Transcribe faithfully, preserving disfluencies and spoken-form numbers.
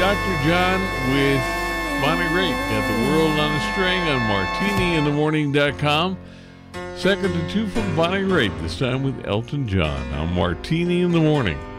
Doctor John with Bonnie Raitt. Got the world on a string on martini in the morning dot com. Second to two from Bonnie Raitt, this time with Elton John on Martini in the Morning.